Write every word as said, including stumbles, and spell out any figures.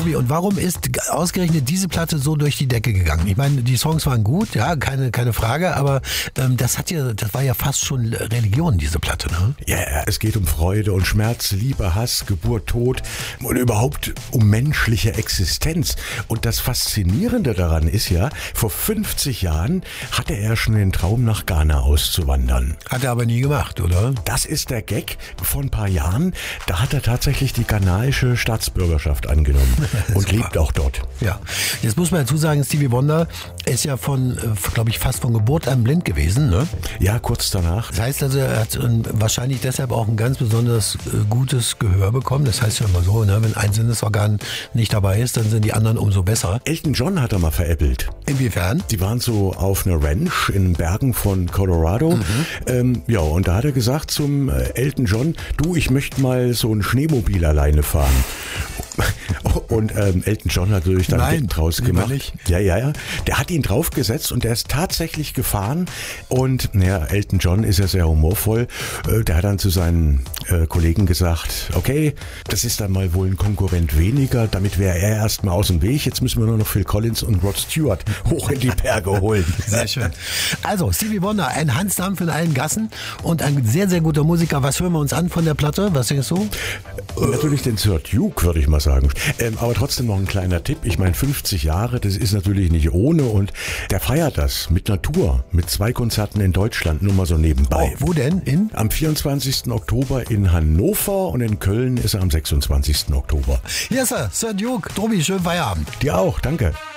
Tobi, und warum ist ausgerechnet diese Platte so durch die Decke gegangen? Ich meine, die Songs waren gut, ja, keine, keine Frage, aber ähm, das hat ja, das war ja fast schon Religion, diese Platte, ne? Ja, es geht um Freude und Schmerz, Liebe, Hass, Geburt, Tod und überhaupt um menschliche Existenz. Und das Faszinierende daran ist ja, vor fünfzig Jahren hatte er schon den Traum, nach Ghana auszuwandern. Hat er aber nie gemacht, oder? Das ist der Gag. Vor ein paar Jahren, da hat er tatsächlich die ghanaische Staatsbürgerschaft angenommen und lebt auch dort. Ja, jetzt muss man dazu sagen, Stevie Wonder ist ja von, glaube ich, fast von Geburt an blind gewesen, ne? Ja, kurz danach. Das heißt also, er hat wahrscheinlich deshalb auch ein ganz besonders gutes Gehör bekommen. Das heißt ja immer so, ne? Wenn ein Sinnesorgan nicht dabei ist, dann sind die anderen umso besser. Elton John hat er mal veräppelt. Inwiefern? Die waren so auf einer Ranch in den Bergen von Colorado. Mhm. Ähm, ja, und da hat er gesagt zum Elton John, du, ich möchte mal so ein Schneemobil alleine fahren. Und ähm, Elton John hat natürlich dann Nein, Gag draus gemacht. Nicht. Ja, ja, ja. Der hat ihn draufgesetzt und der ist tatsächlich gefahren. Und naja, Elton John ist ja sehr humorvoll. Äh, der hat dann zu seinen äh, Kollegen gesagt, okay, das ist dann mal wohl ein Konkurrent weniger. Damit wäre er erstmal aus dem Weg. Jetzt müssen wir nur noch Phil Collins und Rod Stewart hoch in die Berge holen. Sehr schön. Also, Stevie Wonder, ein Hansdampf in allen Gassen und ein sehr, sehr guter Musiker. Was hören wir uns an von der Platte? Was denkst du? Äh, natürlich den Sir Duke, würde ich mal sagen. Ähm, aber trotzdem noch ein kleiner Tipp. Ich meine, fünfzig Jahre, das ist natürlich nicht ohne. Und der feiert das mit Natur, mit zwei Konzerten in Deutschland, nur mal so nebenbei. Oh, wo denn? In? Am vierundzwanzigsten Oktober in Hannover und in Köln ist er am sechsundzwanzigsten Oktober. Yes, Sir, Sir Duke. Tobi, schönen Feierabend. Dir auch, danke.